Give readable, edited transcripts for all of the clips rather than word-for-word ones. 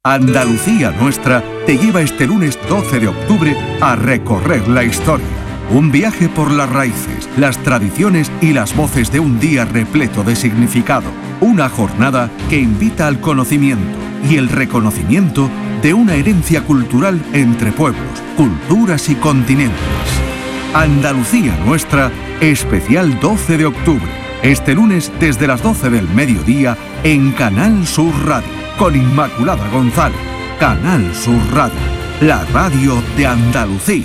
Andalucía Nuestra te lleva este lunes 12 de octubre a recorrer la historia. Un viaje por las raíces, las tradiciones y las voces de un día repleto de significado. Una jornada que invita al conocimiento y el reconocimiento de una herencia cultural entre pueblos, culturas y continentes. Andalucía Nuestra, especial 12 de octubre. Este lunes desde las 12 del mediodía en Canal Sur Radio. Con Inmaculada González. Canal Sur Radio, la radio de Andalucía.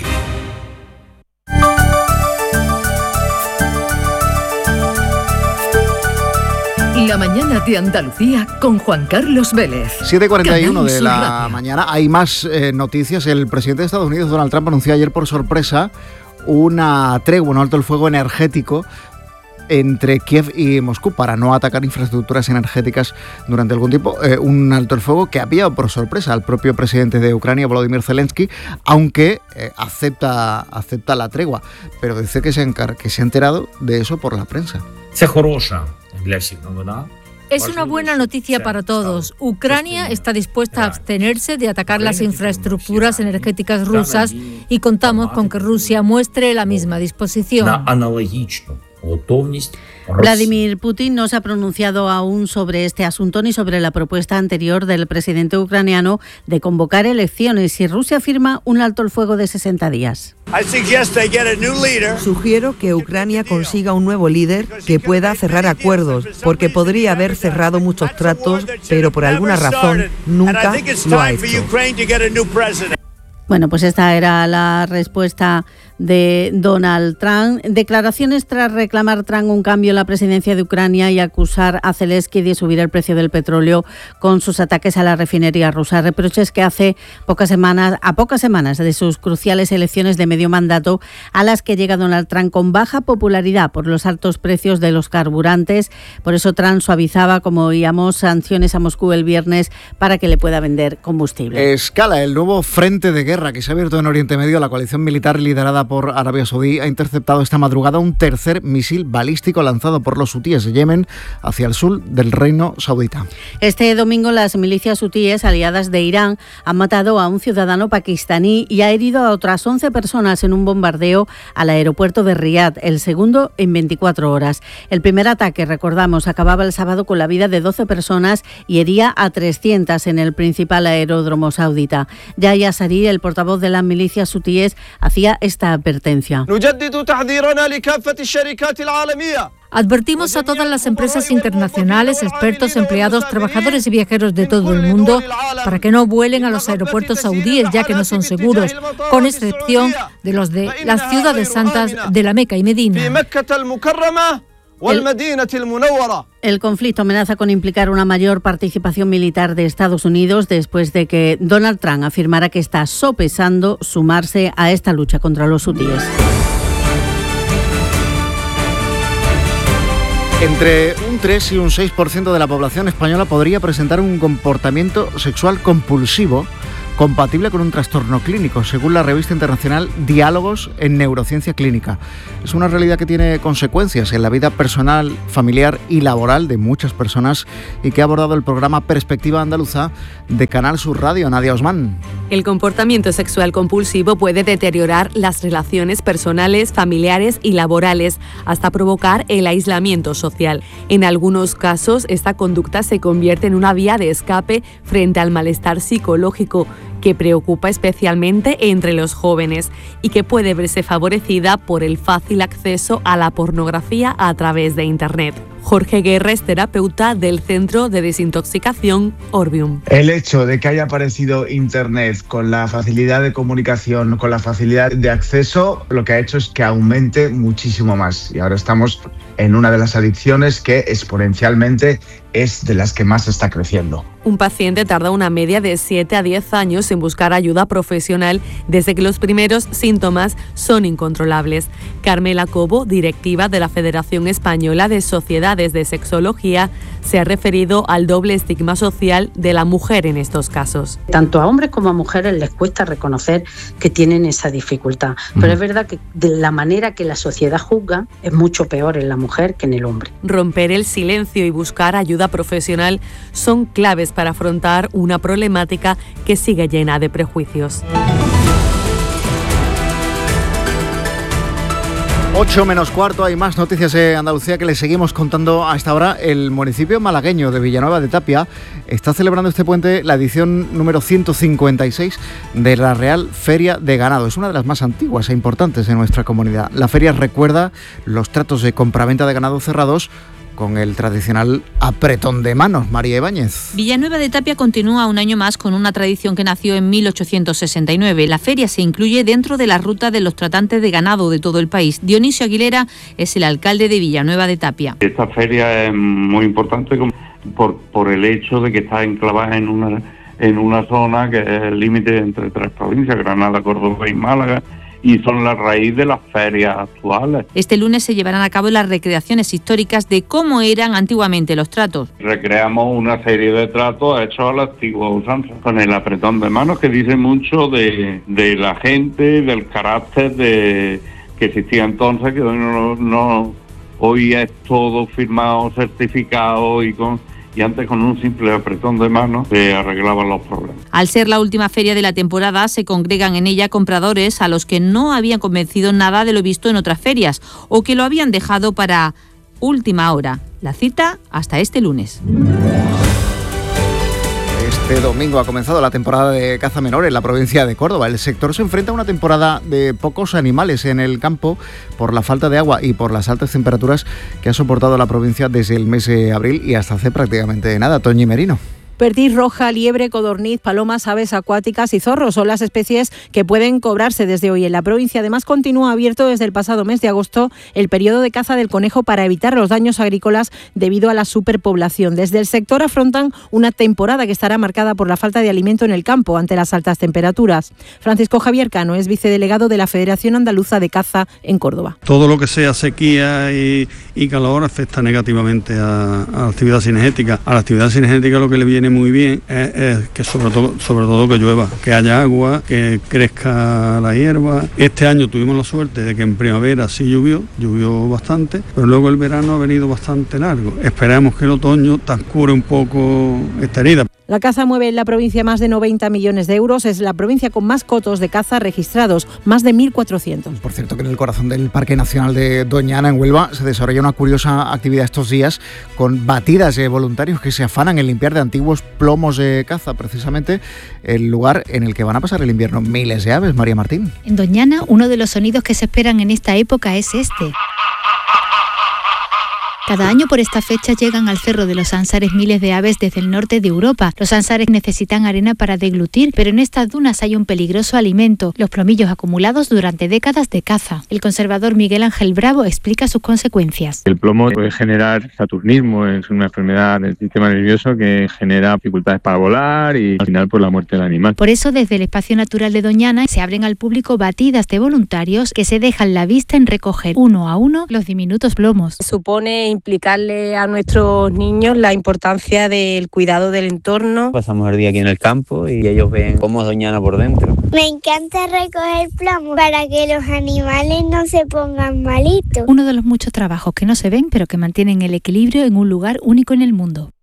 La mañana de Andalucía con Juan Carlos Vélez. 7:41 de la mañana. Hay más noticias. El presidente de Estados Unidos, Donald Trump, anunció ayer por sorpresa una tregua, un alto el fuego energético entre Kiev y Moscú para no atacar infraestructuras energéticas durante algún tiempo. Un alto el fuego que ha pillado por sorpresa al propio presidente de Ucrania, Volodymyr Zelensky, aunque acepta la tregua, pero dice que se ha enterado de eso por la prensa. Es una buena noticia para todos. Ucrania está dispuesta a abstenerse de atacar las infraestructuras energéticas rusas y contamos con que Rusia muestre la misma disposición. Vladimir Putin no se ha pronunciado aún sobre este asunto ni sobre la propuesta anterior del presidente ucraniano de convocar elecciones si Rusia firma un alto el fuego de 60 días. Sugiero que Ucrania consiga un nuevo líder que pueda cerrar acuerdos, porque podría haber cerrado muchos tratos, pero por alguna razón nunca lo ha hecho. Bueno, pues esta era la respuesta de Donald Trump. Declaraciones tras reclamar Trump un cambio en la presidencia de Ucrania y acusar a Zelensky de subir el precio del petróleo con sus ataques a la refinería rusa. Reproches que hace pocas semanas de sus cruciales elecciones de medio mandato, a las que llega Donald Trump con baja popularidad por los altos precios de los carburantes. Por eso Trump suavizaba, como oíamos, sanciones a Moscú el viernes para que le pueda vender combustible. Escala el nuevo frente de guerra que se ha abierto en Oriente Medio. La coalición militar liderada por Arabia Saudí ha interceptado esta madrugada un tercer misil balístico lanzado por los hutíes de Yemen hacia el sur del reino saudita. Este domingo las milicias hutíes aliadas de Irán han matado a un ciudadano pakistaní y ha herido a otras 11 personas en un bombardeo al aeropuerto de Riad, el segundo en 24 horas. El primer ataque, recordamos, acababa el sábado con la vida de 12 personas y hería a 300 en el principal aeródromo saudita. Yahya Sari, el portavoz de las milicias hutíes, hacía esta advertencia. Advertimos a todas las empresas internacionales, expertos, empleados, trabajadores y viajeros de todo el mundo para que no vuelen a los aeropuertos saudíes, ya que no son seguros, con excepción de los de las ciudades santas de la Meca y Medina. El conflicto amenaza con implicar una mayor participación militar de Estados Unidos después de que Donald Trump afirmara que está sopesando sumarse a esta lucha contra los hutíes. Entre un 3 y un 6% de la población española podría presentar un comportamiento sexual compulsivo compatible con un trastorno clínico, según la revista internacional Diálogos en Neurociencia Clínica. Es una realidad que tiene consecuencias en la vida personal, familiar y laboral de muchas personas y que ha abordado el programa Perspectiva Andaluza de Canal Sur Radio. Nadia Osman. El comportamiento sexual compulsivo puede deteriorar las relaciones personales, familiares y laborales, hasta provocar el aislamiento social. En algunos casos, esta conducta se convierte en una vía de escape frente al malestar psicológico, que preocupa especialmente entre los jóvenes y que puede verse favorecida por el fácil acceso a la pornografía a través de Internet. Jorge Guerra es terapeuta del Centro de Desintoxicación Orbium. El hecho de que haya aparecido Internet con la facilidad de comunicación, con la facilidad de acceso, lo que ha hecho es que aumente muchísimo más. Y ahora estamos en una de las adicciones que exponencialmente es de las que más está creciendo. Un paciente tarda una media de 7 a 10 años en buscar ayuda profesional desde que los primeros síntomas son incontrolables. Carmela Cobo, directiva de la Federación Española de Sociedades de Sexología, se ha referido al doble estigma social de la mujer en estos casos. Tanto a hombres como a mujeres les cuesta reconocer que tienen esa dificultad, pero es verdad que de la manera que la sociedad juzga es mucho peor en la mujer que en el hombre. Romper el silencio y buscar ayuda profesional son claves para afrontar una problemática que sigue llena de prejuicios. 8 menos cuarto, hay más noticias de Andalucía que les seguimos contando a esta hora. El municipio malagueño de Villanueva de Tapia está celebrando este puente la edición número 156 de la Real Feria de Ganado. Es una de las más antiguas e importantes de nuestra comunidad. La feria recuerda los tratos de compraventa de ganado cerrados con el tradicional apretón de manos. María Ibáñez. Villanueva de Tapia continúa un año más con una tradición que nació en 1869. La feria se incluye dentro de la ruta de los tratantes de ganado de todo el país. Dionisio Aguilera es el alcalde de Villanueva de Tapia. Esta feria es muy importante por el hecho de que está enclavada en una zona que es el límite entre tres provincias, Granada, Córdoba y Málaga, y son la raíz de las ferias actuales. Este lunes se llevarán a cabo las recreaciones históricas de cómo eran antiguamente los tratos. Recreamos una serie de tratos hechos a la antigua usanza, con el apretón de manos, que dice mucho de la gente, del carácter que existía entonces, que hoy es todo firmado, certificado y antes con un simple apretón de manos se arreglaban los problemas. Al ser la última feria de la temporada, se congregan en ella compradores a los que no habían convencido nada de lo visto en otras ferias o que lo habían dejado para última hora. La cita hasta este lunes. Este domingo ha comenzado la temporada de caza menor en la provincia de Córdoba. El sector se enfrenta a una temporada de pocos animales en el campo por la falta de agua y por las altas temperaturas que ha soportado la provincia desde el mes de abril y hasta hace prácticamente nada. Toñi Merino. Perdiz roja, liebre, codorniz, palomas, aves acuáticas y zorros son las especies que pueden cobrarse desde hoy en la provincia. Además, continúa abierto desde el pasado mes de agosto el periodo de caza del conejo para evitar los daños agrícolas debido a la superpoblación. Desde el sector afrontan una temporada que estará marcada por la falta de alimento en el campo ante las altas temperaturas. Francisco Javier Cano es vicedelegado de la Federación Andaluza de Caza en Córdoba. Todo lo que sea sequía y calor afecta negativamente a la actividad cinegética. A la actividad cinegética lo que le viene muy bien es que sobre todo que llueva, que haya agua, que crezca la hierba. Este año tuvimos la suerte de que en primavera sí llovió bastante, pero luego el verano ha venido bastante largo. Esperamos que el otoño transcurra un poco esta herida. La caza mueve en la provincia más de 90 millones de euros. Es la provincia con más cotos de caza registrados, más de 1.400. Por cierto, que en el corazón del Parque Nacional de Doñana, en Huelva, se desarrolla una curiosa actividad estos días con batidas de voluntarios que se afanan en limpiar de antiguos plomos de caza, precisamente el lugar en el que van a pasar el invierno miles de aves. María Martín. En Doñana, uno de los sonidos que se esperan en esta época es este. Cada año por esta fecha llegan al Cerro de los Ansares miles de aves desde el norte de Europa. Los ansares necesitan arena para deglutir, pero en estas dunas hay un peligroso alimento, los plomillos acumulados durante décadas de caza. El conservador Miguel Ángel Bravo explica sus consecuencias. El plomo puede generar saturnismo, es una enfermedad del sistema nervioso que genera dificultades para volar y al final la muerte del animal. Por eso desde el Espacio Natural de Doñana se abren al público batidas de voluntarios que se dejan la vista en recoger uno a uno los diminutos plomos. Supone implicarle a nuestros niños la importancia del cuidado del entorno. Pasamos el día aquí en el campo y ellos ven cómo es Doñana por dentro. Me encanta recoger plomo para que los animales no se pongan malitos. Uno de los muchos trabajos que no se ven pero que mantienen el equilibrio en un lugar único en el mundo.